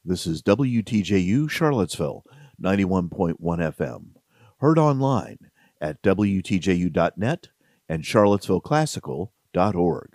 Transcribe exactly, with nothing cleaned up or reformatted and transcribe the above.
This is W T J U Charlottesville, ninety-one point one F M. Heard online at W T J U dot net and Charlottesville Classical dot org.